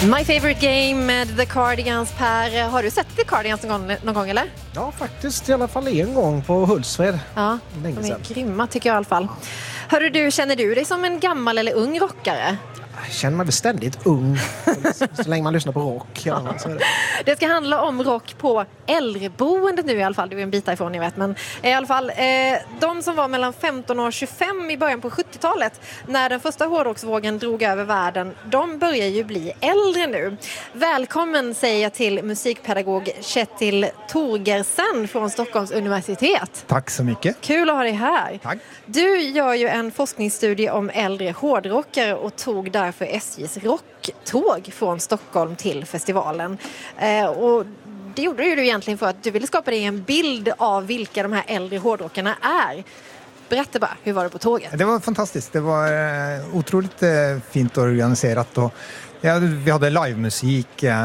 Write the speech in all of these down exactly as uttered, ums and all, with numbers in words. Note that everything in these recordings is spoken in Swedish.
My Favorite Game med The Cardigans. Per, har du sett The Cardigans någon gång, någon gång eller? Ja, faktiskt i alla fall en gång på Hultsfred. Ja, länge de är sedan. grymma tycker jag i alla fall. Hörru du, känner du dig som en gammal eller ung rockare? Jag känner mig ständigt ung så länge man lyssnar på rock. Ja, så är det. Det ska handla om rock på äldreboendet nu i alla fall. Du är en bit ifrån, jag vet. Men i alla fall, eh, de som var mellan femton och tjugofem i början på sjuttiotalet när den första hårdrocksvågen drog över världen, de börjar ju bli äldre nu. Välkommen säger jag till musikpedagog Kjetil Torgersen från Stockholms universitet. Tack så mycket. Kul att ha dig här. Tack. Du gör ju en forskningsstudie om äldre hårdrockare och tog därför S J:s rocktåg från Stockholm till festivalen. Eh, och det gjorde ju du egentligen för att du ville skapa dig en bild av vilka de här äldre hårdrockarna är. Berätta bara, hur var det på tåget? Det var fantastiskt. Det var eh, otroligt eh, fint organiserat. Och, ja, vi hade livemusik. Eh,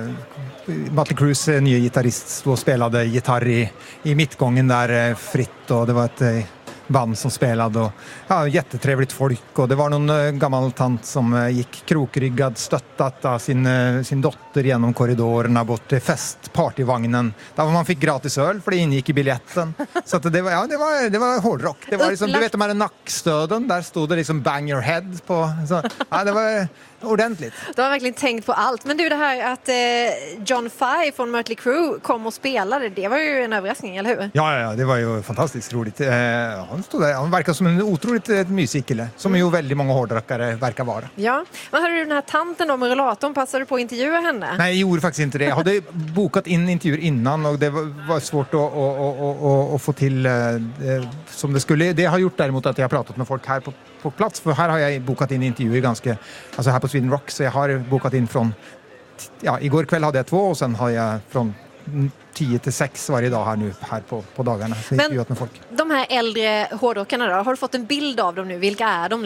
Mötley Crües eh, nya gitarrist stod och spelade gitarr i, i mittgången där eh, fritt. Och det var ett eh, band som spelade. Och, ja, jättetrevligt folk. Och det var någon eh, gammal tant som eh, gick krokryggad stöttat av sin, eh, sin dotter genom korridorerna bort till festpartyvagnen. Där man fick gratis öl för det ingick i biljetten. Så att det var, ja, det var, det var hårdrock. Det var liksom, du vet de här nackstöden, där stod det liksom bang your head på. Så, ja, det var ordentligt. Du har verkligen tänkt på allt. Men du, det här att eh, John Five från Mötley Crüe kom och spelade, det var ju en överraskning, eller hur? Ja, ja, det var ju fantastiskt roligt. Eh, han stod där, han verkar som en otroligt eh, mysig kille, som ju väldigt många hårdrockare verkar vara. Ja, men hörde du den här tanten då med rullatorn, passade du på att intervjua henne? Nej, jag gjorde faktiskt inte det. Jag hade bokat in intervjuer innan och det var, var svårt att, att, att, att, att få till eh, som det skulle. Det har gjort däremot att jag har pratat med folk här på, på plats, för här har jag bokat in intervjuer ganska, alltså här på Sweden Rock, så jag har bokat in från, ja, igår kväll hade jag två och sen har jag från tio till sex varje dag här nu här på, på dagarna. Så men med folk. De här äldre hårdrockarna då, har du fått en bild av dem nu? Vilka är de?